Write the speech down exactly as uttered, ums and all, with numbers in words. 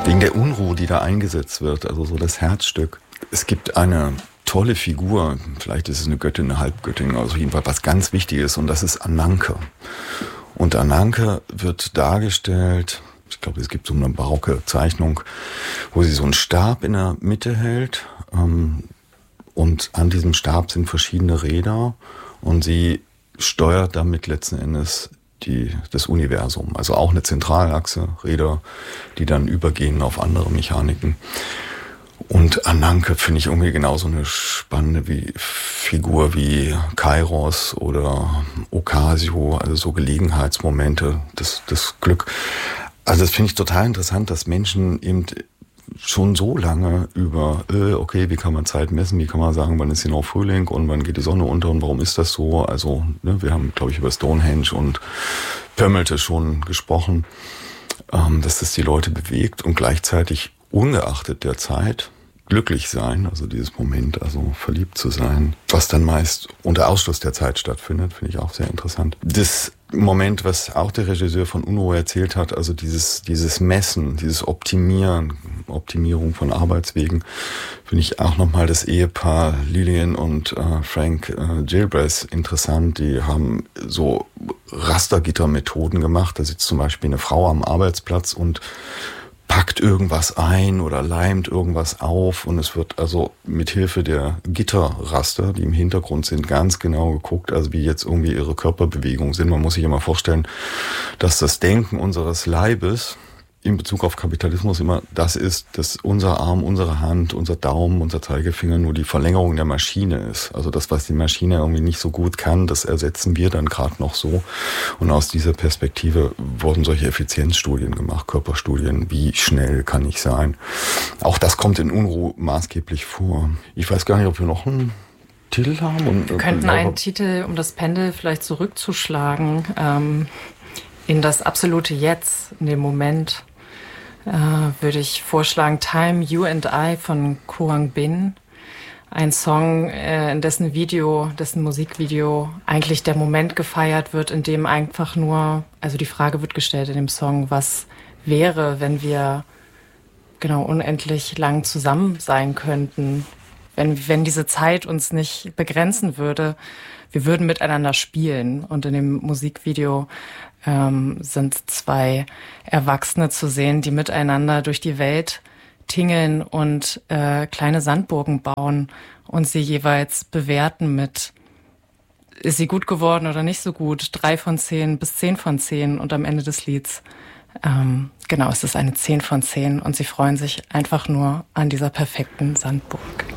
Wegen der Unruhe, die da eingesetzt wird, also so das Herzstück. Es gibt eine tolle Figur, vielleicht ist es eine Göttin, eine Halbgöttin, also jedenfalls was ganz Wichtiges, und das ist Ananke. Und Ananke wird dargestellt, ich glaube, es gibt so eine barocke Zeichnung, wo sie so einen Stab in der Mitte hält, ähm, und an diesem Stab sind verschiedene Räder und sie steuert damit letzten Endes die, das Universum. Also auch eine Zentralachse, Räder, die dann übergehen auf andere Mechaniken. Und Ananke finde ich irgendwie genauso eine spannende wie, Figur wie Kairos oder Ocasio, also so Gelegenheitsmomente, das, das Glück. Also das finde ich total interessant, dass Menschen eben schon so lange über, äh, okay, wie kann man Zeit messen, wie kann man sagen, wann ist genau Frühling und wann geht die Sonne unter und warum ist das so? Also ne, wir haben, glaube ich, über Stonehenge und Pömmelte schon gesprochen, ähm, dass das die Leute bewegt und gleichzeitig ungeachtet der Zeit glücklich sein, also dieses Moment, also verliebt zu sein, was dann meist unter Ausschluss der Zeit stattfindet, finde ich auch sehr interessant. Das Moment, was auch der Regisseur von Unruhe erzählt hat, also dieses, dieses Messen, dieses Optimieren, Optimierung von Arbeitswegen, finde ich auch nochmal das Ehepaar Lillian und äh, Frank äh, Gilbreth interessant. Die haben so Rastergittermethoden gemacht. Da sitzt zum Beispiel eine Frau am Arbeitsplatz und packt irgendwas ein oder leimt irgendwas auf, und es wird also mit Hilfe der Gitterraster, die im Hintergrund sind, ganz genau geguckt, also wie jetzt irgendwie ihre Körperbewegungen sind. Man muss sich immer vorstellen, dass das Denken unseres Leibes in Bezug auf Kapitalismus immer das ist, dass unser Arm, unsere Hand, unser Daumen, unser Zeigefinger nur die Verlängerung der Maschine ist. Also das, was die Maschine irgendwie nicht so gut kann, das ersetzen wir dann gerade noch so. Und aus dieser Perspektive wurden solche Effizienzstudien gemacht, Körperstudien, wie schnell kann ich sein. Auch das kommt in Unruhe maßgeblich vor. Ich weiß gar nicht, ob wir noch einen Titel haben. Und, wir könnten äh, einen Titel, um das Pendel vielleicht zurückzuschlagen, ähm, in das absolute Jetzt, in dem Moment, Uh, würde ich vorschlagen, Time, You and I von Quang Binh. Ein Song, äh, in dessen Video, dessen Musikvideo eigentlich der Moment gefeiert wird, in dem einfach nur, also die Frage wird gestellt in dem Song, was wäre, wenn wir genau unendlich lang zusammen sein könnten, wenn, wenn diese Zeit uns nicht begrenzen würde, wir würden miteinander spielen. Und in dem Musikvideo ähm, sind zwei Erwachsene zu sehen, die miteinander durch die Welt tingeln und äh, kleine Sandburgen bauen und sie jeweils bewerten mit, ist sie gut geworden oder nicht so gut, drei von zehn bis zehn von zehn, und am Ende des Lieds ähm, genau, es ist eine zehn von zehn und sie freuen sich einfach nur an dieser perfekten Sandburg.